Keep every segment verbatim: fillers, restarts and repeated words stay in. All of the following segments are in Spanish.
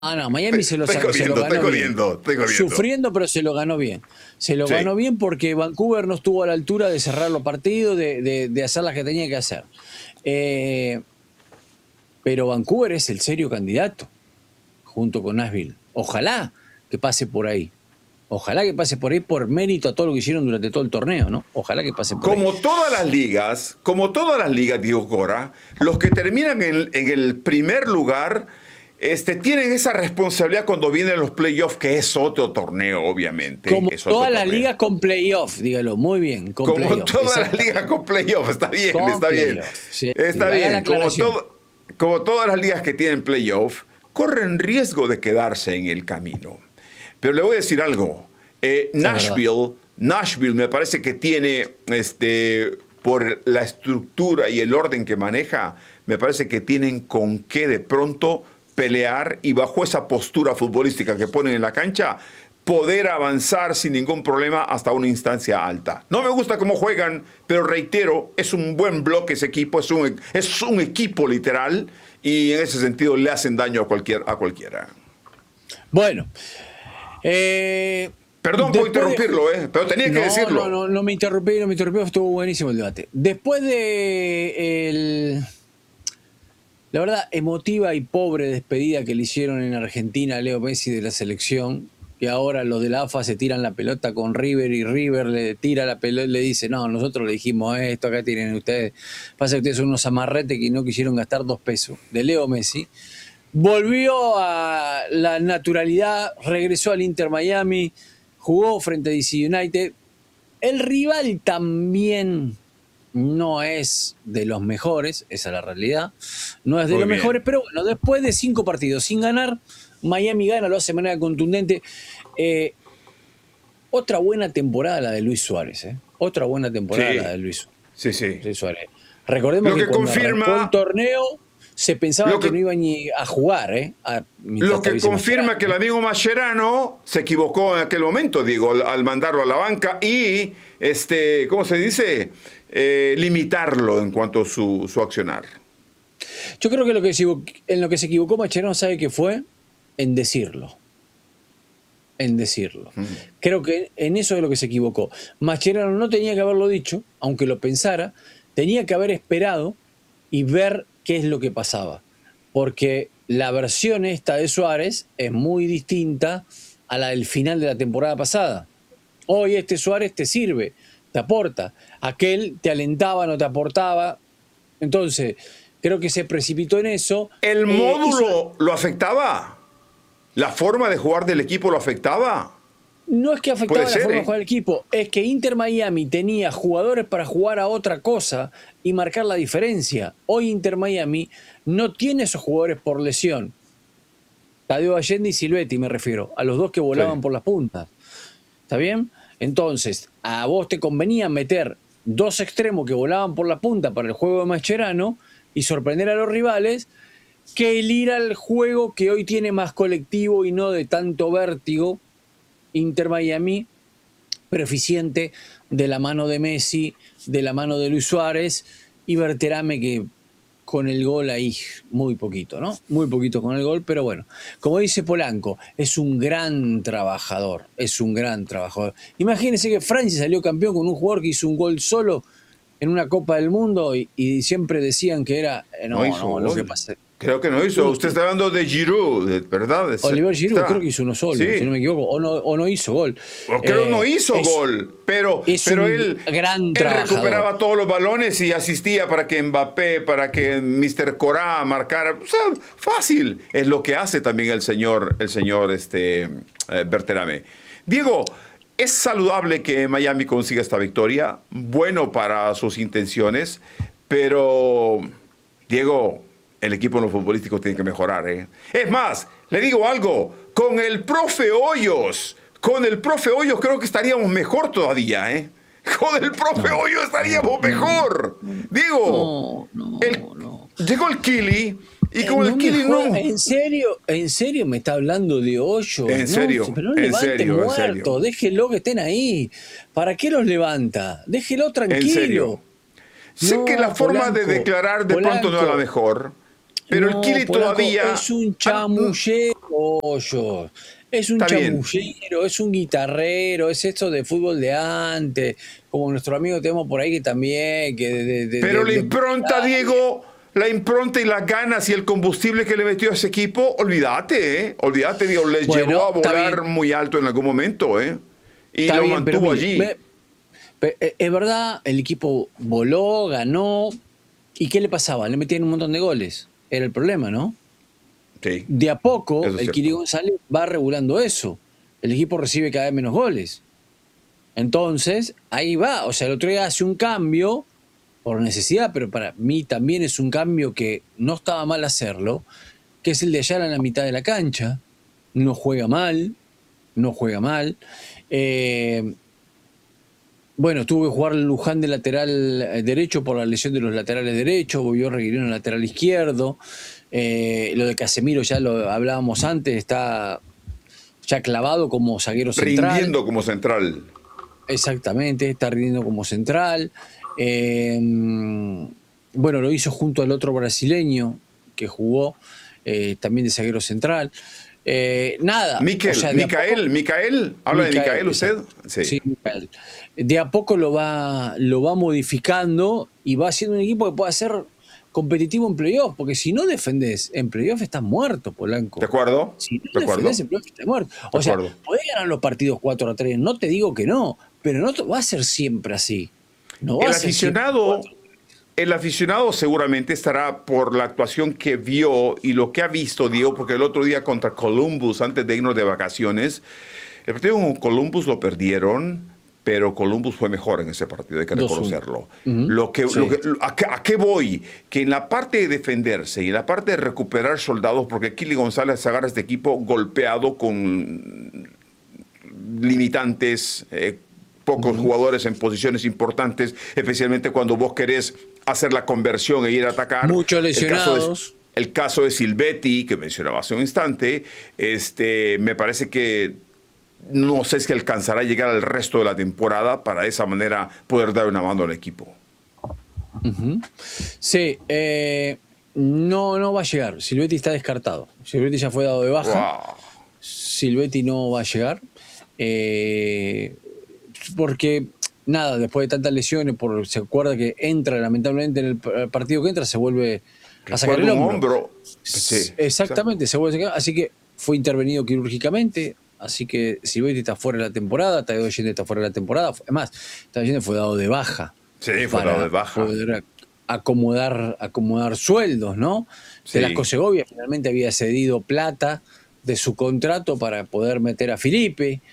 Ah, no, Miami se lo, Estoy sacó, se lo corriendo, ganó estoy corriendo, bien. estoy corriendo. Sufriendo, pero se lo ganó bien. Se lo Sí. ganó bien porque Vancouver no estuvo a la altura de cerrar los partidos, de, de, de hacer las que tenía que hacer. Eh, pero Vancouver es el serio candidato, junto con Nashville. Ojalá que pase por ahí. Ojalá que pase por ahí por mérito a todo lo que hicieron durante todo el torneo, ¿no? Ojalá que pase por Como ahí. todas las ligas, como todas las ligas, Diego Cora, los que terminan en, en el primer lugar este, tienen esa responsabilidad cuando vienen los playoffs, que es otro torneo, obviamente. Como es otro todas las torneo. ligas con playoff, dígalo, muy bien. Con Como playoff, todas las ligas con playoffs, está bien, Con está bien. playoff, sí, Está vaya bien, la como, aclaración. todo, como todas las ligas que tienen playoff, corren riesgo de quedarse en el camino. Pero le voy a decir algo. Eh, Nashville, Nashville me parece que tiene, este, por la estructura y el orden que maneja, me parece que tienen con qué de pronto pelear y bajo esa postura futbolística que ponen en la cancha, poder avanzar sin ningún problema hasta una instancia alta. No me gusta cómo juegan, pero reitero, es un buen bloque ese equipo, es un, es un equipo literal y en ese sentido le hacen daño a, cualquier, a cualquiera. Bueno, eh, Perdón por interrumpirlo, de... ¿eh? Pero tenía que no, decirlo. No, no, no me interrumpí, no me interrumpí, estuvo buenísimo el debate. Después de el, la verdad, emotiva y pobre despedida que le hicieron en Argentina a Leo Messi de la selección, que ahora los de la A F A se tiran la pelota con River y River le tira la pelota y le dice, no, nosotros le dijimos esto, acá tienen ustedes. Pasa que ustedes son unos amarretes que no quisieron gastar dos pesos. De Leo Messi. Volvió a la naturalidad, regresó al Inter Miami, jugó frente a D C United. El rival también no es de los mejores, esa es la realidad. No es de Muy los bien. mejores, pero bueno, después de cinco partidos sin ganar, Miami gana, lo hace de manera contundente. Eh, otra buena temporada la de Luis Suárez, ¿eh? Otra buena temporada Sí. la de Luis, Sí, sí. Luis Suárez. Recordemos Lo que, que cuando confirma- arrancó el torneo se pensaba Lo que, que- no iba ni a jugar, ¿eh? A- mientras Lo que estuviese confirma Mascherano. que el amigo Mascherano se equivocó en aquel momento, digo, al, al mandarlo a la banca y, este, ¿cómo se dice? Eh, limitarlo en cuanto a su, su accionar. Yo creo que, lo que se, en lo que se equivocó Mascherano, ¿sabe qué fue? En decirlo. En decirlo. Mm. Creo que en eso es lo que se equivocó. Mascherano no tenía que haberlo dicho, aunque lo pensara, tenía que haber esperado y ver qué es lo que pasaba. Porque la versión esta de Suárez es muy distinta a la del final de la temporada pasada. Hoy este Suárez te sirve, te aporta. Aquel te alentaba, no te aportaba. Entonces, creo que se precipitó en eso. ¿El eh, módulo hizo... lo afectaba? ¿La forma de jugar del equipo lo afectaba? No es que afectaba Puede la ser, forma ¿eh? de jugar del equipo, es que Inter Miami tenía jugadores para jugar a otra cosa y marcar la diferencia. Hoy Inter Miami no tiene esos jugadores por lesión. Tadeo Allende y Silvetti me refiero, a los dos que volaban Sí. por las puntas. ¿Está bien? Entonces, a vos te convenía meter dos extremos que volaban por la punta para el juego de Mascherano y sorprender a los rivales, que el ir al juego que hoy tiene más colectivo y no de tanto vértigo. Inter Miami, pero eficiente, de la mano de Messi, de la mano de Luis Suárez, y Berterame, que con el gol ahí muy poquito, ¿no? Muy poquito con el gol, pero bueno, como dice Polanco, es un gran trabajador, es un gran trabajador. Imagínense que Francia salió campeón con un jugador que hizo un gol solo en una Copa del Mundo y, y siempre decían que era, eh, no, No hizo no, gol. lo que pasa. Creo que no hizo. Usted está hablando de Giroud, ¿verdad? Oliver Giroud Está. creo que hizo uno solo, Sí. si no me equivoco, o no, o no hizo gol. O creo que no Eh, hizo es, gol, pero, es pero un él, gran él trabajador. recuperaba todos los balones y asistía para que Mbappé, para que mister Corá marcara. O sea, fácil es lo que hace también el señor, el señor este, eh, Berterame. Diego, ¿es saludable que Miami consiga esta victoria? Bueno para sus intenciones, pero, Diego, el equipo en lo futbolístico tiene que mejorar, ¿eh? Es más, le digo algo, con el profe Hoyos, con el profe Hoyos creo que estaríamos mejor todavía, ¿eh? Con el profe no, Hoyos estaríamos no, mejor. No, digo, no, no, el, no. llegó el Kili y con eh, el Kili no. ¿En serio? ¿En serio me está hablando de Hoyos? En serio, no, pero no en levanten serio, muertos, en serio. Déjelo que estén ahí. ¿Para qué los levanta? Déjelo tranquilo. En serio. Sé no, que la forma Polanco, de declarar de Polanco, pronto no es la mejor. Pero el No, Kili Polanco, todavía... es un Ah, mm, chamullero, yo. Es un está bien. chamullero, es un guitarrero, es esto de fútbol de antes, como nuestro amigo tenemos por ahí que también, que de, de, de, Pero de- la de- impronta, Diego, la impronta y las ganas y el combustible que le metió a ese equipo, olvídate, ¿eh? Olvídate, Diego, les llevó Bueno, a está volar bien, muy alto en algún momento, ¿eh? Y está lo bien, pero mantuvo mire, allí. me- pe- eh, es verdad, el equipo voló, ganó, ¿y qué le pasaba? Le metían un montón de goles, era el problema, ¿no? Sí, De a poco, eso es el Kili cierto. González va regulando eso. El equipo recibe cada vez menos goles. Entonces, ahí va. O sea, el otro día hace un cambio por necesidad, pero para mí también es un cambio que no estaba mal hacerlo, que es el de Ayala en la mitad de la cancha. No juega mal, no juega mal. Eh, bueno, tuvo que jugar Luján de lateral eh, derecho por la lesión de los laterales derechos, volvió Reguilón en lateral izquierdo. Eh, lo de Casemiro ya lo hablábamos antes, está ya clavado como zaguero central. Rindiendo como central. Exactamente, está rindiendo como central. Eh, bueno, lo hizo junto al otro brasileño que jugó eh, también de zaguero central. Eh, nada, Miquel, o sea, de a poco, Micael, Micael, ¿habla de Micael, Micael usted? exacto. Sí. Sí, Micael. De a poco lo va, lo va modificando y va haciendo un equipo que pueda ser competitivo en playoff, porque si no defendés en playoff estás muerto, ¿De Polanco. acuerdo? Si no ¿De defendés acuerdo? en playoff estás muerto. De O sea, acuerdo. podés ganar los partidos cuatro a tres, no te digo que no, pero no te- va a ser siempre así. No va El a ser siempre aficionado, cuatro. el aficionado seguramente estará por la actuación que vio y lo que ha visto, Diego, porque el otro día contra Columbus, antes de irnos de vacaciones, el partido con Columbus lo perdieron, pero Columbus fue mejor en ese partido, hay que dos uno. reconocerlo. Ujú, Lo que, sí. lo que, a, qué, ¿A qué voy? Que en la parte de defenderse y en la parte de recuperar soldados, porque Kili González agarra este equipo golpeado con limitantes, eh, pocos Ujú. jugadores en posiciones importantes, especialmente cuando vos querés hacer la conversión e ir a atacar. Muchos El caso de, lesionados. el caso de Silvetti, que mencionaba hace un instante, este, me parece que no sé si alcanzará a llegar al resto de la temporada para de esa manera poder dar una mano al equipo. Ujú. Sí, eh, no, no va a llegar. Silvetti está descartado. Silvetti ya fue dado de baja. Wow. Silvetti no va a llegar. Eh, porque, nada, después de tantas lesiones, por, se acuerda que entra, lamentablemente, en el p- partido que entra, se vuelve a sacar el Recuerdo un hombro. hombro. Sí, Exactamente, se vuelve a sacar. Así que fue intervenido quirúrgicamente. Así que Silvetti está fuera de la temporada, Tadeo Allende está fuera de la temporada. Además, Tadeo Allende fue dado de baja sí, fue para dado de baja. poder acomodar, acomodar sueldos, ¿no? Sí. Velasco Segovia finalmente había cedido plata de su contrato para poder meter a Felipe,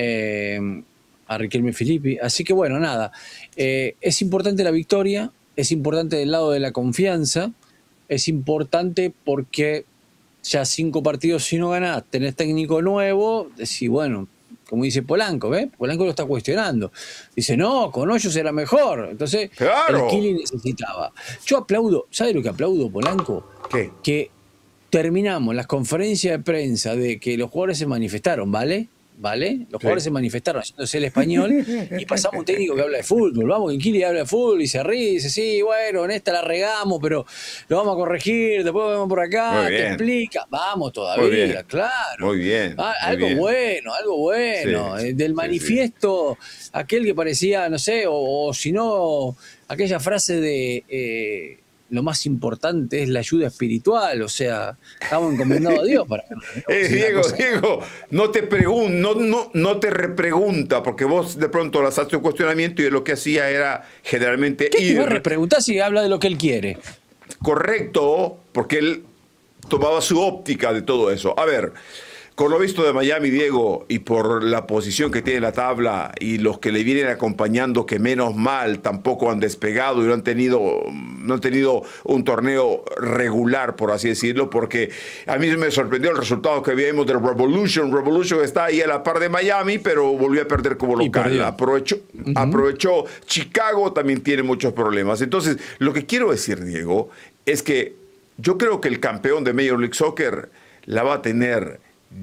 eh, a Riquelme Filippi. Así que bueno, nada. Eh, es importante la victoria, es importante del lado de la confianza, es importante porque ya cinco partidos si no ganás, tenés técnico nuevo, decís, bueno, como dice Polanco, ¿ves? Polanco lo está cuestionando. Dice, no, con Hoyos era mejor. Entonces, Claro. el Kili necesitaba. Yo aplaudo, ¿sabe lo que aplaudo, Polanco? ¿Qué? Que terminamos las conferencias de prensa de que los jugadores se manifestaron, ¿vale? ¿Vale? Los jugadores Sí. se manifestaron haciéndose el español y pasamos un técnico que habla de fútbol. Vamos, que el Kili habla de fútbol y se ríe y dice, sí, bueno, en esta la regamos, pero lo vamos a corregir, después vamos por acá, Muy te bien. explica. Vamos Muy todavía, bien. claro. Muy bien. Ah, muy algo bien. bueno, algo bueno. Sí, Eh, Del sí, manifiesto, aquel que parecía, no sé, o, o si no, aquella frase de eh, lo más importante es la ayuda espiritual, o sea, estamos encomendados a Dios para que nos Eh, una Diego, cosa- Diego, no te pregun no, no, no te repregunta, porque vos de pronto lanzaste un cuestionamiento y él lo que hacía era generalmente ¿Qué te va a ir repreguntar si habla de lo que él quiere? correcto, porque él tomaba su óptica de todo eso. A ver, con lo visto de Miami, Diego, y por la posición que tiene en la tabla y los que le vienen acompañando, que menos mal tampoco han despegado y no han tenido, no han tenido un torneo regular, por así decirlo, porque a mí me sorprendió el resultado que vimos del Revolution. Revolution está ahí a la par de Miami, pero volvió a perder como Y local. perdió. Aprovechó, aprovechó. Chicago también tiene muchos problemas. Entonces, lo que quiero decir, Diego, es que yo creo que el campeón de Major League Soccer la va a tener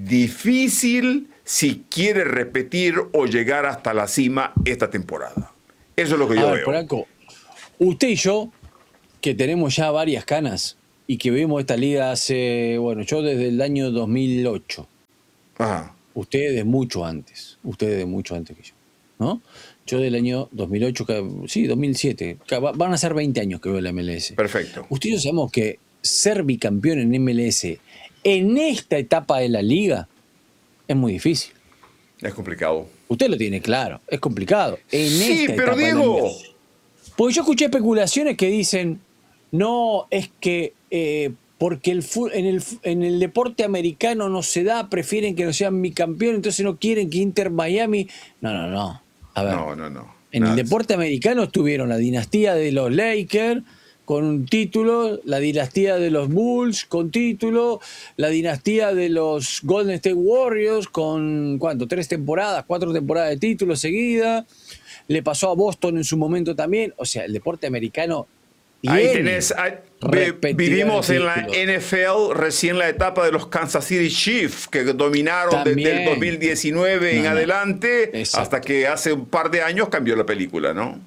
difícil si quiere repetir o llegar hasta la cima esta temporada. Eso es lo que A yo ver, veo. Polanco, usted y yo, que tenemos ya varias canas, y que vimos esta liga hace, bueno, yo desde el año dos mil ocho. Ajá. Ustedes de mucho antes, ustedes de mucho antes que yo, ¿no? Yo del año dos mil ocho, sí, dos mil siete, van a ser veinte años que veo la M L S. Perfecto. Ustedes sabemos que ser bicampeón en M L S en esta etapa de la liga es muy difícil. Es complicado. Usted lo tiene claro, es complicado. En sí, esta pero etapa Diego... Porque yo escuché especulaciones que dicen, no, es que eh, porque el, en, el, en el deporte americano no se da, prefieren que no sean bicampeón, entonces no quieren que Inter Miami... No, no, no. A ver, no, no, no. En Nada. el deporte americano estuvieron la dinastía de los Lakers con un título, la dinastía de los Bulls con título, la dinastía de los Golden State Warriors con, ¿cuánto? Tres temporadas, cuatro temporadas de título seguida. Le pasó a Boston en su momento también. O sea, el deporte americano... Ahí tenés, ahí, vivimos en la N F L recién la etapa de los Kansas City Chiefs, que dominaron también, desde el dos mil diecinueve no, en no. adelante, exacto. hasta que hace un par de años cambió la película, ¿no?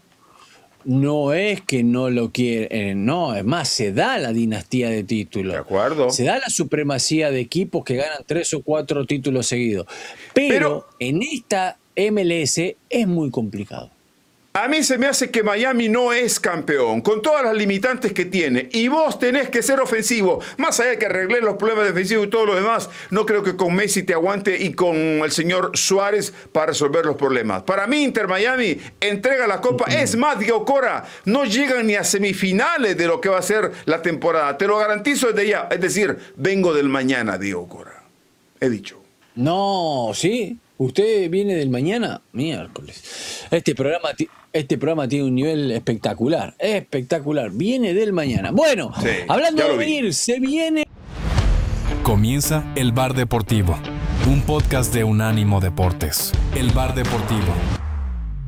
No es que no lo quieren, no, es más, se da la dinastía de títulos. De acuerdo. Se da la supremacía de equipos que ganan tres o cuatro títulos seguidos. Pero, Pero en esta M L S es muy complicado. A mí se me hace que Miami no es campeón, con todas las limitantes que tiene. Y vos tenés que ser ofensivo. Más allá de que arreglé los problemas defensivos y todo lo demás, no creo que con Messi te aguante y con el señor Suárez para resolver los problemas. Para mí, Inter Miami entrega la copa. Uh-huh. Es más, Diego Cora, no llegan ni a semifinales de lo que va a ser la temporada. Te lo garantizo desde ya. Es decir, vengo del mañana, Diego Cora. He dicho. No, ¿sí? ¿Usted viene del mañana? Miércoles. Este programa, este programa tiene un nivel espectacular. Espectacular. Viene del mañana. Bueno, sí, hablando de venir, vi. se viene... Comienza El Bar Deportivo, un podcast de Unánimo Deportes. El Bar Deportivo.